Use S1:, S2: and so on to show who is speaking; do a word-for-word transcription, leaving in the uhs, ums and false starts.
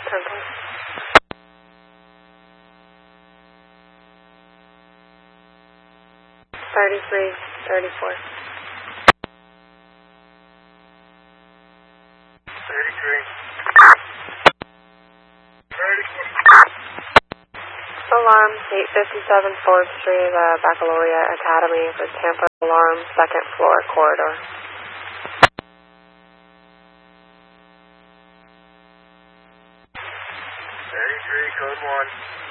S1: Temple. thirty-three, thirty-four.
S2: thirty-three.
S1: Alarm, eight fifty-seven Ford Street, uh, Baccalaureate Academy for Tampa. Alarm, second floor corridor.
S2: thirty-three, code one.